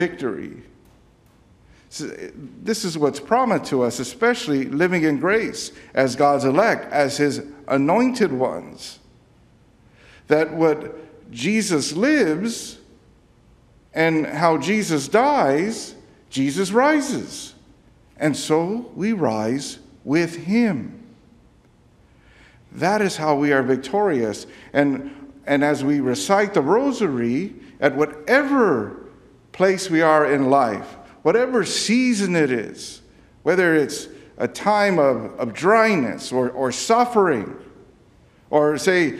victory. So this is what's promised to us, especially living in grace as God's elect, as his anointed ones. That what Jesus lives and how Jesus dies, Jesus rises. And so we rise with him. That is how we are victorious. And as we recite the rosary, at whatever place we are in life, whatever season it is, whether it's a time of dryness or suffering, or say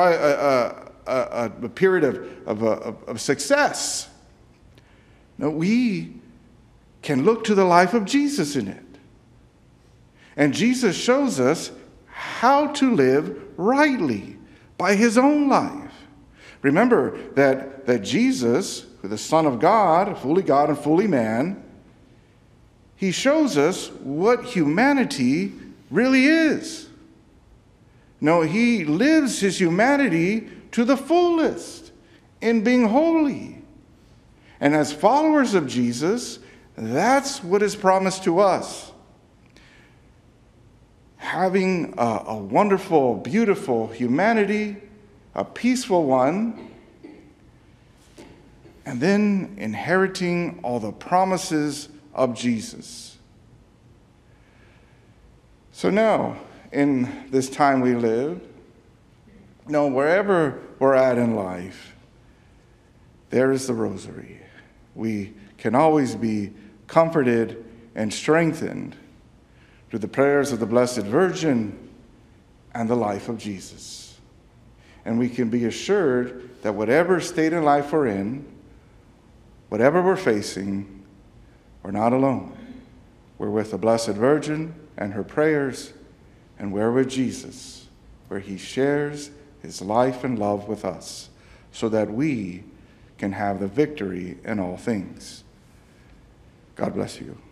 a period of success, we can look to the life of Jesus in it. And Jesus shows us how to live rightly by his own life. Remember that Jesus, the Son of God and fully man, he shows us what humanity really is. No, he lives his humanity to the fullest in being holy. And as followers of Jesus, that's what is promised to us. Having a wonderful, beautiful humanity, a peaceful one, and then inheriting all the promises of Jesus. So now, in this time we live, wherever we're at in life, there is the rosary. We can always be comforted and strengthened through the prayers of the Blessed Virgin and the life of Jesus. And we can be assured that whatever state in life we're in, whatever we're facing, we're not alone. We're with the Blessed Virgin and her prayers, and we're with Jesus, where he shares his life and love with us, so that we can have the victory in all things. God bless you.